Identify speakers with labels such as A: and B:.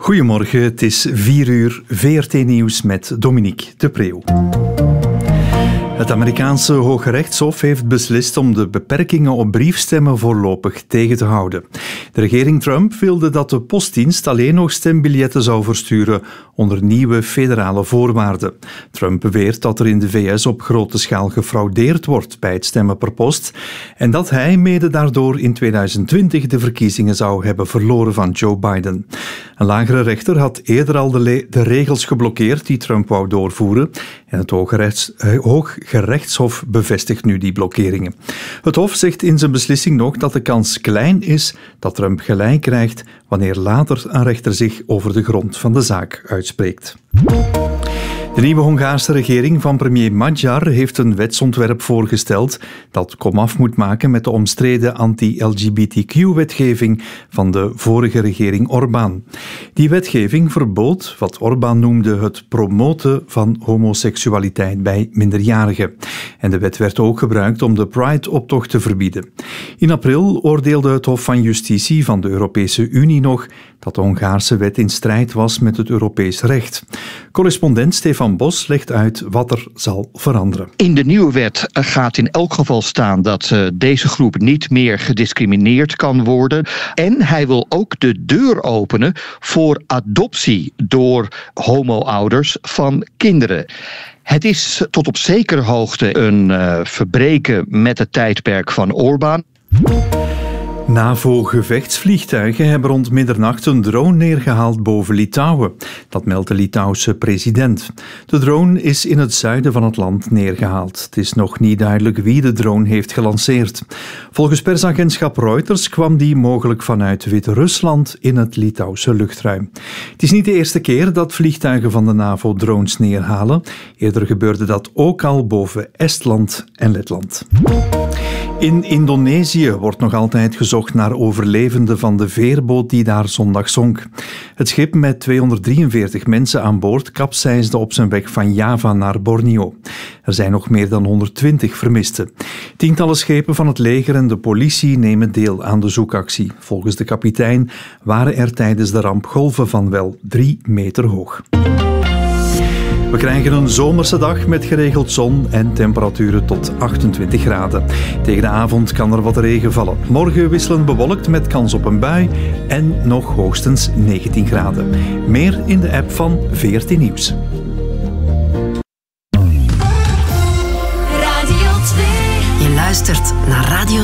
A: Goedemorgen, het is 4 uur, VRT Nieuws met Dominique de Preeuw. Het Amerikaanse Hooggerechtshof heeft beslist om de beperkingen op briefstemmen voorlopig tegen te houden. De regering Trump wilde dat de postdienst alleen nog stembiljetten zou versturen onder nieuwe federale voorwaarden. Trump beweert dat er in de VS op grote schaal gefraudeerd wordt bij het stemmen per post en dat hij mede daardoor in 2020 de verkiezingen zou hebben verloren van Joe Biden. Een lagere rechter had eerder al de regels geblokkeerd die Trump wou doorvoeren en het Hooggerechtshof bevestigt nu die blokkeringen. Het Hof zegt in zijn beslissing nog dat de kans klein is dat Trump gelijk krijgt wanneer later een rechter zich over de grond van de zaak uitspreekt. De nieuwe Hongaarse regering van premier Magyar heeft een wetsontwerp voorgesteld dat komaf moet maken met de omstreden anti-LGBTQ-wetgeving van de vorige regering Orbán. Die wetgeving verbood wat Orbán noemde het promoten van homoseksualiteit bij minderjarigen. En de wet werd ook gebruikt om de Pride-optocht te verbieden. In april oordeelde het Hof van Justitie van de Europese Unie nog dat de Hongaarse wet in strijd was met het Europees recht. Correspondent Stefan Bos legt uit wat er zal veranderen.
B: In de nieuwe wet gaat in elk geval staan dat deze groep niet meer gediscrimineerd kan worden. En hij wil ook de deur openen voor adoptie door homo-ouders van kinderen. Het is tot op zekere hoogte een verbreken met het tijdperk van Orbán.
A: NAVO-gevechtsvliegtuigen hebben rond middernacht een drone neergehaald boven Litouwen. Dat meldt de Litouwse president. De drone is in het zuiden van het land neergehaald. Het is nog niet duidelijk wie de drone heeft gelanceerd. Volgens persagentschap Reuters kwam die mogelijk vanuit Wit-Rusland in het Litouwse luchtruim. Het is niet de eerste keer dat vliegtuigen van de NAVO drones neerhalen. Eerder gebeurde dat ook al boven Estland en Letland. In Indonesië wordt nog altijd gezocht naar overlevenden van de veerboot die daar zondag zonk. Het schip met 243 mensen aan boord kapseisde op zijn weg van Java naar Borneo. Er zijn nog meer dan 120 vermisten. Tientallen schepen van het leger en de politie nemen deel aan de zoekactie. Volgens de kapitein waren er tijdens de ramp golven van wel 3 meter hoog. We krijgen een zomerse dag met geregeld zon en temperaturen tot 28 graden. Tegen de avond kan er wat regen vallen. Morgen wisselend bewolkt met kans op een bui en nog hoogstens 19 graden. Meer in de app van VRT Nieuws.
C: Radio 2. Je luistert naar Radio